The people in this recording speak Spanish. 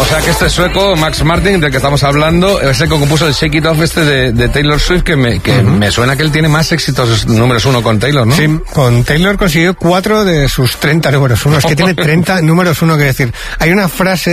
sea que este sueco, Max Martin, del que estamos hablando, es el que compuso el Shake It Off de Taylor Swift, que me suena que él tiene más éxitos números 1 con Taylor, ¿no? Sí, con Taylor consiguió 4 de sus 30 números 1. Es que tiene 30 números 1, que decir. Hay una frase